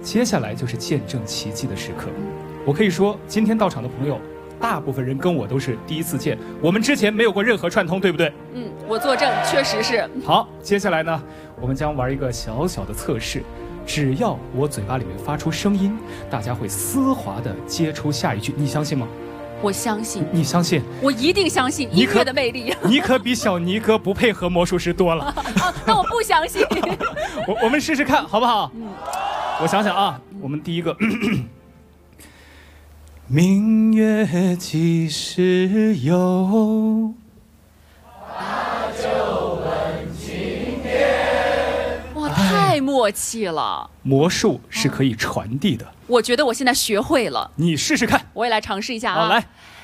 接下来就是见证奇迹的时刻。我可以说，今天到场的朋友，大部分人跟我都是第一次见，我们之前没有过任何串通，对不对？ 我作证，确实是。 好，接下来呢，我们将玩一个小小的测试。只要我嘴巴里面发出声音，大家会丝滑地接出下一句，你相信吗？ 我相信。 你相信？ 我一定相信音乐的魅力。 你可比小尼哥不配合魔术师多了。 那我不相信。 我们试试看，好不好？我想想啊，我们第一个。明月几时有？ 把酒问青天。哇，太默契了。魔术是可以传递的。 我觉得我现在学会了。 你试试看。 我也来尝试一下啊。 好，来。